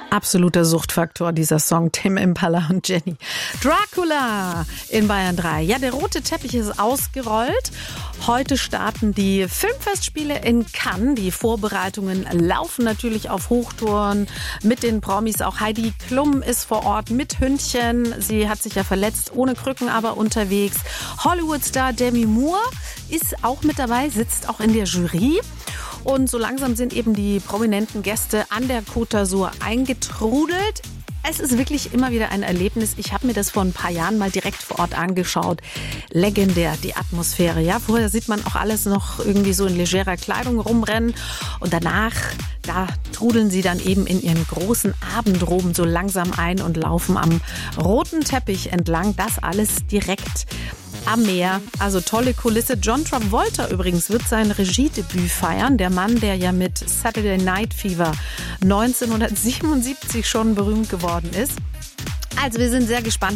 Absoluter Suchtfaktor, dieser Song, Tame Impala und Jenny. Dracula in Bayern 3. Ja, der rote Teppich ist ausgerollt. Heute starten die Filmfestspiele in Cannes. Die Vorbereitungen laufen natürlich auf Hochtouren mit den Promis. Auch Heidi Klum ist vor Ort mit Hündchen. Sie hat sich ja verletzt, ohne Krücken, aber unterwegs. Hollywood-Star Demi Moore ist auch mit dabei, sitzt auch in der Jury. Und so langsam sind eben die prominenten Gäste an der Côte d'Azur eingetrudelt. Es ist wirklich immer wieder ein Erlebnis. Ich habe mir das vor ein paar Jahren mal direkt vor Ort angeschaut. Legendär, die Atmosphäre. Ja, vorher sieht man auch alles noch irgendwie so in legerer Kleidung rumrennen. Und danach, da trudeln sie dann eben in ihren großen Abendroben so langsam ein und laufen am roten Teppich entlang. Das alles direkt am Meer. Also tolle Kulisse. John Travolta übrigens wird sein Regiedebüt feiern. Der Mann, der ja mit Saturday Night Fever 1977 schon berühmt geworden ist. Also wir sind sehr gespannt.